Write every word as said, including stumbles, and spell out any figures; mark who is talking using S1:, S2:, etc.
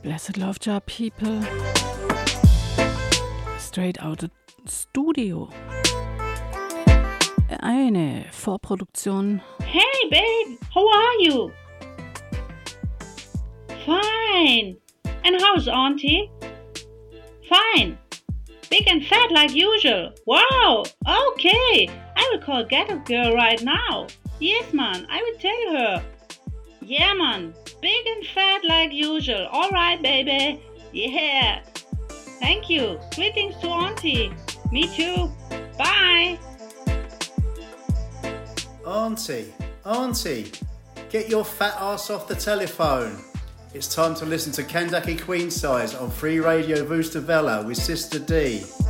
S1: Blessed Lovejoy people. Straight out of studio. Eine Vorproduktion.
S2: Hey babe, how are you? Fine. And how's Auntie? Fine. Big and fat like usual. Wow. Okay. I will call Get Up Girl right now. Yes, man. I will tell her. Yeah, man. Big and fat like usual. All right, baby. Yeah. Thank you. Greetings to Auntie. Me too. Bye.
S3: Auntie, Auntie, get your fat ass off the telephone. It's time to listen to Kandaki Queen Size on Free Radio Vustavella with Sister D.